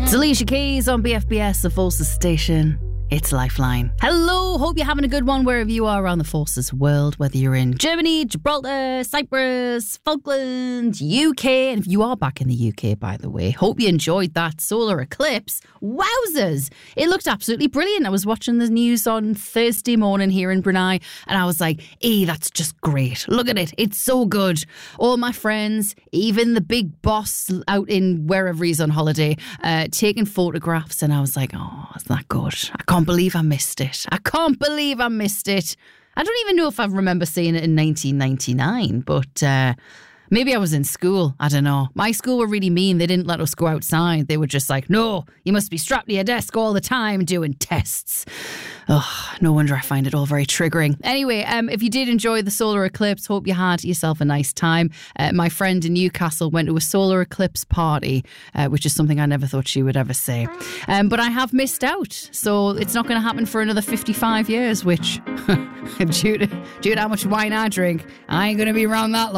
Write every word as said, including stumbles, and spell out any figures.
It's Alicia Keys on B F B S, the Forces station. It's Lifeline. Hello, hope you're having a good one wherever you are around the Forces world, whether you're in Germany, Gibraltar, Cyprus, Falklands, U K. And if you are back in the U K, by the way, hope you enjoyed that solar eclipse. Wowzers! It looked absolutely brilliant. I was watching the news on Thursday morning here in Brunei, and I was like, hey, that's just great. Look at it. It's so good. All my friends, even the big boss out in wherever he's on holiday, uh, taking photographs, and I was like, oh, isn't that good? I can't believe I missed it. I can't believe I missed it. I don't even know if I remember seeing it in nineteen ninety-nine, but uh, maybe I was in school. I don't know. My school were really mean. They didn't let us go outside. They were just like, no, you must be strapped to your desk all the time doing tests. Oh, no wonder I find it all very triggering. Anyway, um, if you did enjoy the solar eclipse, hope you had yourself a nice time. Uh, my friend in Newcastle went to a solar eclipse party, uh, which is something I never thought she would ever say. Um, but I have missed out, so it's not going to happen for another fifty-five years, which, due to, due to how much wine I drink, I ain't going to be around that long.